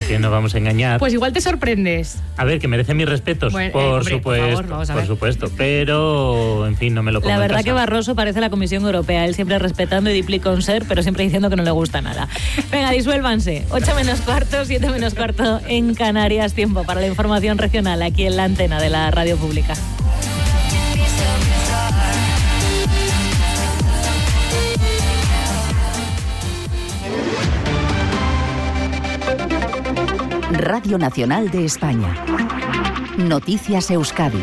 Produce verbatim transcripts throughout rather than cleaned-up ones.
que no vamos a engañar. Pues igual te sorprendes. A ver, que merece mis respetos, bueno, por, eh, hombre, supuesto, por favor, vamos a por ver. supuesto, pero, en fin, no me lo pongo La en verdad casa. que Barroso parece la Comisión Europea, él siempre respetando y dipli con ser, pero siempre diciendo que no le gusta nada. Venga, disuélvanse. ocho menos cuarto, siete menos cuarto en Canarias, tiempo para la información regional aquí en la antena de la radio pública. Radio Nacional de España. Noticias Euskadi.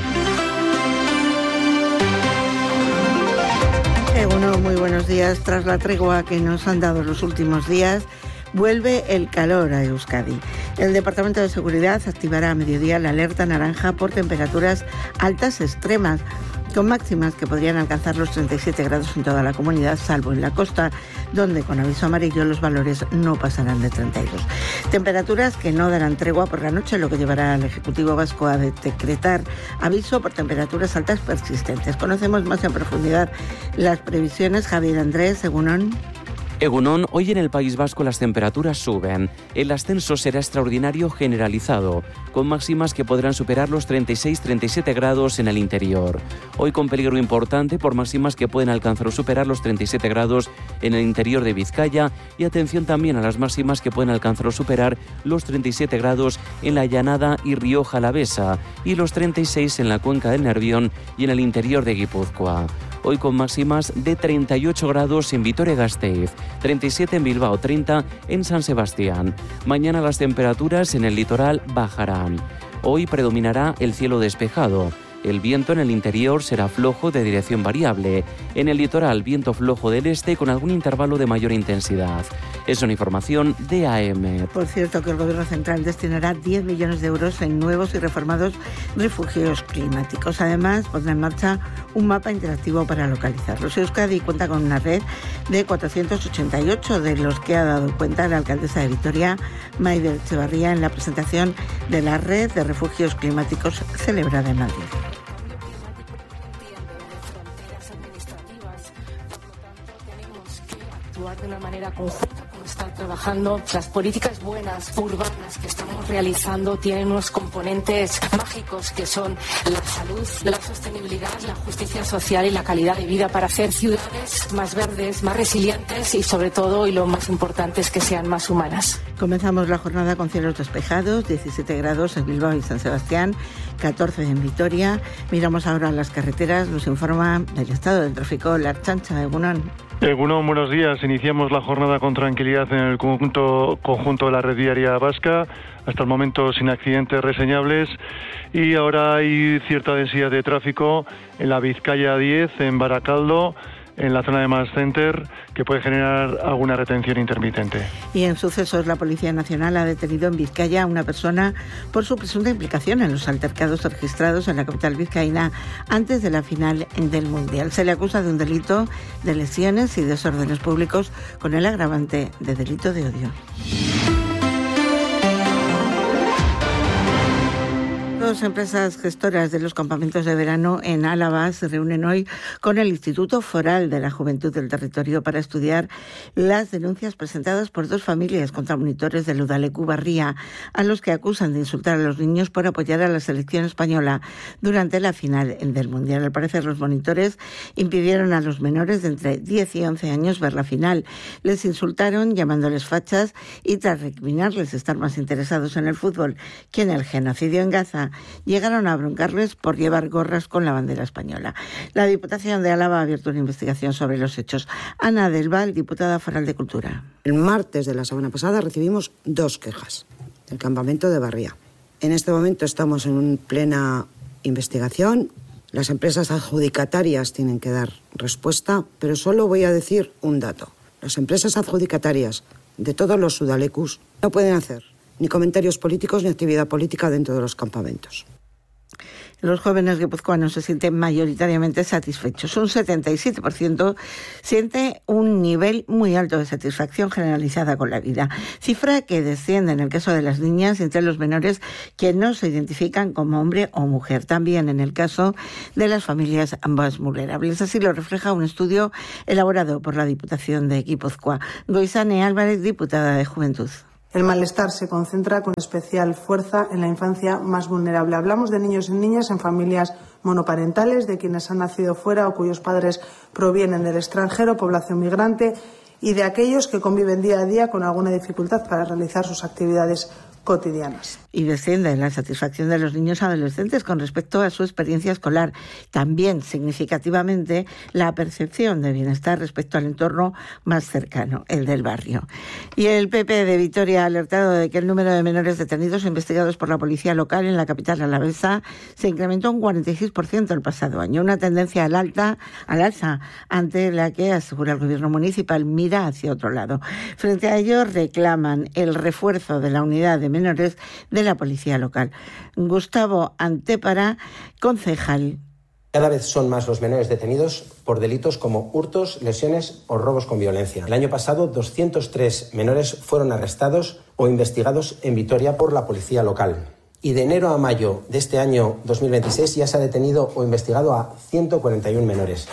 Bueno, muy buenos días. Tras la tregua que nos han dado los últimos días, vuelve el calor a Euskadi. El Departamento de Seguridad activará a mediodía la alerta naranja por temperaturas altas extremas, con máximas que podrían alcanzar los treinta y siete grados en toda la comunidad, salvo en la costa, donde con aviso amarillo los valores no pasarán de treinta y dos. Temperaturas que no darán tregua por la noche, lo que llevará al Ejecutivo Vasco a decretar aviso por temperaturas altas persistentes. Conocemos más en profundidad las previsiones. Javier Andrés, Egunon. Egunon, hoy en el País Vasco las temperaturas suben. El ascenso será extraordinario generalizado, con máximas que podrán superar los treinta y seis a treinta y siete grados en el interior. Hoy con peligro importante por máximas que pueden alcanzar o superar los treinta y siete grados en el interior de Vizcaya, y atención también a las máximas que pueden alcanzar o superar los treinta y siete grados en la Llanada y Rioja Alavesa y los treinta y seis en la cuenca del Nervión y en el interior de Guipúzcoa. Hoy con máximas de treinta y ocho grados en Vitoria-Gasteiz, treinta y siete en Bilbao, treinta en San Sebastián. Mañana las temperaturas en el litoral bajarán. Hoy predominará el cielo despejado. El viento en el interior será flojo de dirección variable. En el litoral, viento flojo del este con algún intervalo de mayor intensidad. Es una información de A M. Por cierto, que el Gobierno Central destinará diez millones de euros en nuevos y reformados refugios climáticos. Además, pondrá en marcha un mapa interactivo para localizarlos. Euskadi cuenta con una red de cuatrocientos ochenta y ocho, de los que ha dado cuenta la alcaldesa de Vitoria, Maider Etxebarria, en la presentación de la red de refugios climáticos celebrada en Madrid. De una manera conjunta, como están trabajando. Las políticas buenas, urbanas que estamos realizando tienen unos componentes mágicos que son la salud, la sostenibilidad, la justicia social y la calidad de vida para hacer ciudades más verdes, más resilientes y sobre todo, y lo más importante, es que sean más humanas. Comenzamos la jornada con cielos despejados, diecisiete grados en Bilbao y San Sebastián, catorce en Vitoria. Miramos ahora las carreteras, nos informa del estado del tráfico la Ertzaintza. Egunon. Egunon, buenos días. Iniciamos la jornada con tranquilidad en el conjunto, conjunto de la red viaria vasca, hasta el momento sin accidentes reseñables, y ahora hay cierta densidad de tráfico en la Vizcaya diez, en Baracaldo, en la zona de Mass Center, que puede generar alguna retención intermitente. Y en sucesos, la Policía Nacional ha detenido en Vizcaya a una persona por su presunta implicación en los altercados registrados en la capital vizcaína antes de la final del Mundial. Se le acusa de un delito de lesiones y desórdenes públicos con el agravante de delito de odio. Dos empresas gestoras de los campamentos de verano en Álava se reúnen hoy con el Instituto Foral de la Juventud del Territorio para estudiar las denuncias presentadas por dos familias contra monitores del Udaleku Barria, a los que acusan de insultar a los niños por apoyar a la selección española durante la final del Mundial. Al parecer, los monitores impidieron a los menores de entre diez y once años ver la final. Les insultaron llamándoles fachas y, tras recriminarles estar más interesados en el fútbol que en el genocidio en Gaza, llegaron a broncarles por llevar gorras con la bandera española. La Diputación de Álava ha abierto una investigación sobre los hechos. Ana del Val, diputada foral de Cultura. El martes de la semana pasada recibimos dos quejas del campamento de Barria. En este momento estamos en plena investigación. Las empresas adjudicatarias tienen que dar respuesta, pero solo voy a decir un dato. Las empresas adjudicatarias de todos los Udalekus no pueden hacer ni comentarios políticos ni actividad política dentro de los campamentos. Los jóvenes guipuzcoanos se sienten mayoritariamente satisfechos. Un setenta y siete por ciento siente un nivel muy alto de satisfacción generalizada con la vida, cifra que desciende en el caso de las niñas entre los menores que no se identifican como hombre o mujer, también en el caso de las familias más vulnerables. Así lo refleja un estudio elaborado por la Diputación de Guipúzcoa. Goizane Álvarez, diputada de Juventud. El malestar se concentra con especial fuerza en la infancia más vulnerable. Hablamos de niños y niñas en familias monoparentales, de quienes han nacido fuera o cuyos padres provienen del extranjero, población migrante, y de aquellos que conviven día a día con alguna dificultad para realizar sus actividades cotidianas. Y desciende la satisfacción de los niños y adolescentes con respecto a su experiencia escolar. También, significativamente, la percepción de bienestar respecto al entorno más cercano, el del barrio. Y el P P de Vitoria ha alertado de que el número de menores detenidos investigados por la policía local en la capital alavesa se incrementó un cuarenta y seis por ciento el pasado año, una tendencia al, alta, al alza ante la que, asegura el gobierno municipal, mira hacia otro lado. Frente a ello, reclaman el refuerzo de la unidad de menores de la policía local. Gustavo Antépara, concejal. Cada vez son más los menores detenidos por delitos como hurtos, lesiones o robos con violencia. El año pasado, doscientos tres menores fueron arrestados o investigados en Vitoria por la policía local. Y de enero a mayo de este año dos mil veintiséis ya se ha detenido o investigado a ciento cuarenta y uno menores.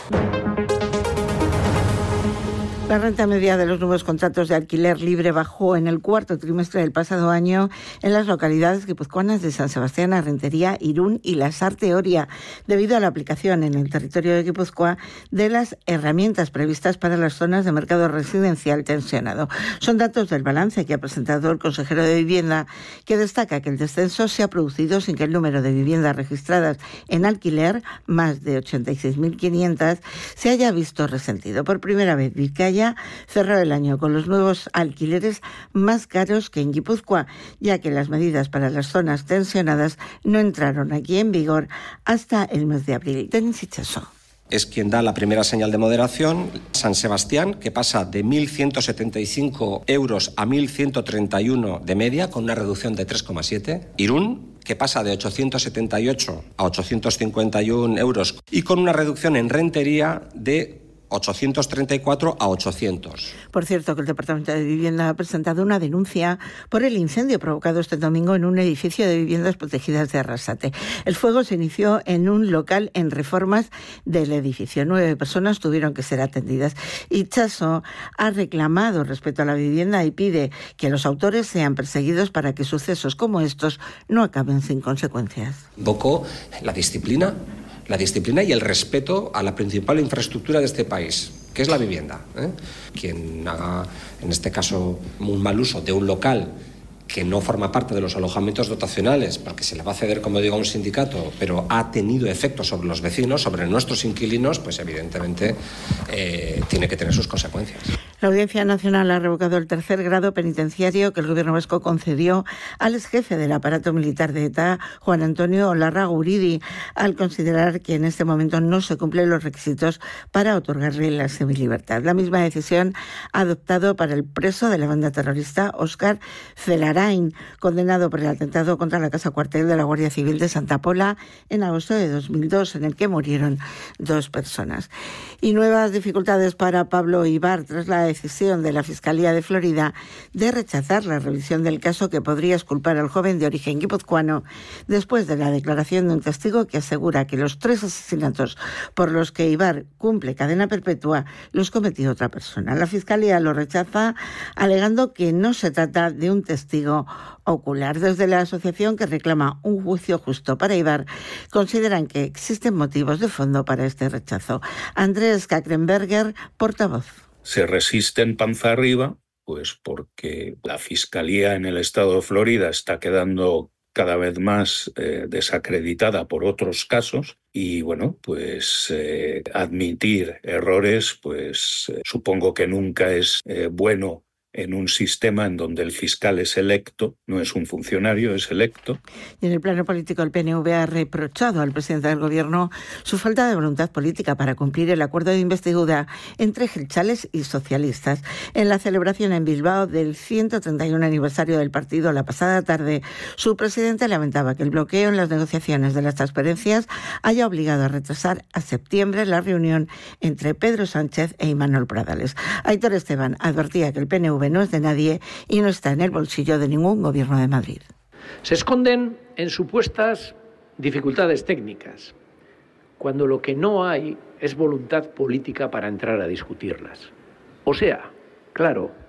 La renta media de los nuevos contratos de alquiler libre bajó en el cuarto trimestre del pasado año en las localidades guipuzcoanas de San Sebastián, Arrentería, Irún y Lasarte Oria, debido a la aplicación en el territorio de Guipúzcoa de las herramientas previstas para las zonas de mercado residencial tensionado. Son datos del balance que ha presentado el consejero de Vivienda, que destaca que el descenso se ha producido sin que el número de viviendas registradas en alquiler, más de ochenta y seis mil quinientas, se haya visto resentido. Por primera vez, Vizcaya cerró el año con los nuevos alquileres más caros que en Guipúzcoa, ya que las medidas para las zonas tensionadas no entraron aquí en vigor hasta el mes de abril. Denis Itxaso. Es quien da la primera señal de moderación. San Sebastián, que pasa de mil ciento setenta y cinco euros a mil ciento treinta y uno de media, con una reducción de tres coma siete. Irún, que pasa de ochocientos setenta y ocho a ochocientos cincuenta y uno euros y con una reducción en rentería de ochocientos treinta y cuatro a ochocientos. Por cierto, que el Departamento de Vivienda ha presentado una denuncia por el incendio provocado este domingo en un edificio de viviendas protegidas de Arrasate. El fuego se inició en un local en Reformas del edificio. Nueve personas tuvieron que ser atendidas. Itxaso ha reclamado respeto a la vivienda y pide que los autores sean perseguidos para que sucesos como estos no acaben sin consecuencias. Invocó la disciplina, la disciplina y el respeto a la principal infraestructura de este país, que es la vivienda. ¿eh? Quien haga, en este caso, un mal uso de un local que no forma parte de los alojamientos dotacionales, porque se le va a ceder, como digo, a un sindicato, pero ha tenido efectos sobre los vecinos, sobre nuestros inquilinos, pues evidentemente eh, tiene que tener sus consecuencias. La Audiencia Nacional ha revocado el tercer grado penitenciario que el Gobierno vasco concedió al exjefe del aparato militar de ETA, Juan Antonio Olarra Guridi, al considerar que en este momento no se cumplen los requisitos para otorgarle la semilibertad. La misma decisión ha adoptado para el preso de la banda terrorista Óscar Celarain, condenado por el atentado contra la casa cuartel de la Guardia Civil de Santa Pola en agosto de dos mil dos, en el que murieron dos personas. Y nuevas dificultades para Pablo Ibar tras la decisión de la Fiscalía de Florida de rechazar la revisión del caso que podría exculpar al joven de origen guipuzcoano después de la declaración de un testigo que asegura que los tres asesinatos por los que Ibar cumple cadena perpetua los cometió otra persona. La Fiscalía lo rechaza alegando que no se trata de un testigo ocular. Desde la asociación que reclama un juicio justo para Ibar consideran que existen motivos de fondo para este rechazo. Andrés Kakrenberger, portavoz. Se resisten panza arriba, pues porque la Fiscalía en el estado de Florida está quedando cada vez más eh, desacreditada por otros casos y, bueno, pues eh, admitir errores, pues eh, supongo que nunca es eh, bueno en un sistema en donde el fiscal es electo, no es un funcionario, es electo. Y en el plano político, el P N V ha reprochado al presidente del Gobierno su falta de voluntad política para cumplir el acuerdo de investidura entre jeltzales y socialistas. En la celebración en Bilbao del ciento treinta y uno aniversario del partido la pasada tarde, su presidente lamentaba que el bloqueo en las negociaciones de las transferencias haya obligado a retrasar a septiembre la reunión entre Pedro Sánchez e Imanol Pradales. Aitor Esteban advertía que el P N V no es de nadie y no está en el bolsillo de ningún gobierno de Madrid. Se esconden en supuestas dificultades técnicas, cuando lo que no hay es voluntad política para entrar a discutirlas. O sea, claro,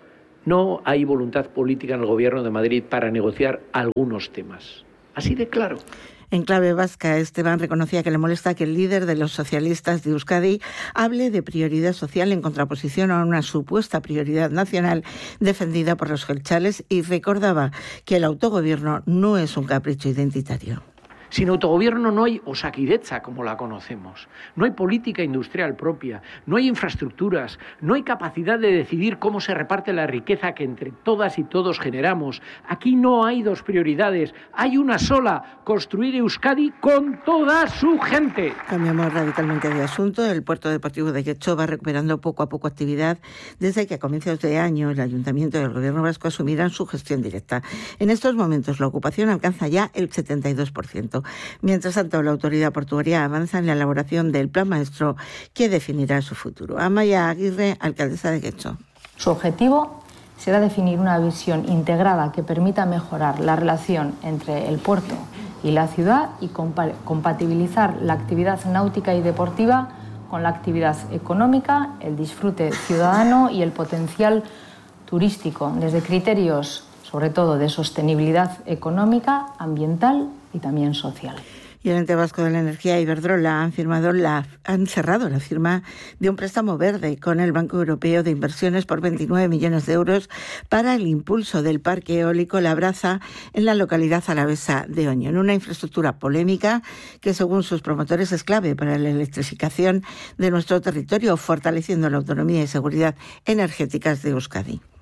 No hay voluntad política en el Gobierno de Madrid para negociar algunos temas. Así de claro. En clave vasca, Esteban reconocía que le molesta que el líder de los socialistas de Euskadi hable de prioridad social en contraposición a una supuesta prioridad nacional defendida por los jeltzales y recordaba que el autogobierno no es un capricho identitario. Sin autogobierno no hay Osakidetza, como la conocemos. No hay política industrial propia, no hay infraestructuras, no hay capacidad de decidir cómo se reparte la riqueza que entre todas y todos generamos. Aquí no hay dos prioridades, hay una sola: construir Euskadi con toda su gente. Cambiamos radicalmente de asunto. El puerto deportivo de Getxo va recuperando poco a poco actividad desde que a comienzos de año el Ayuntamiento y el Gobierno vasco asumirán su gestión directa. En estos momentos la ocupación alcanza ya el setenta y dos por ciento. Mientras tanto, la autoridad portuaria avanza en la elaboración del plan maestro que definirá su futuro. Amaya Aguirre, alcaldesa de Getxo. Su objetivo será definir una visión integrada que permita mejorar la relación entre el puerto y la ciudad y compatibilizar la actividad náutica y deportiva con la actividad económica, el disfrute ciudadano y el potencial turístico, desde criterios sobre todo de sostenibilidad económica, ambiental y también social. Y el ente vasco de la energía, Iberdrola, han firmado la, han cerrado la firma de un préstamo verde con el Banco Europeo de Inversiones por veintinueve millones de euros para el impulso del parque eólico Labraza en la localidad alavesa de Oñón, una infraestructura polémica que, según sus promotores, es clave para la electrificación de nuestro territorio, fortaleciendo la autonomía y seguridad energéticas de Euskadi.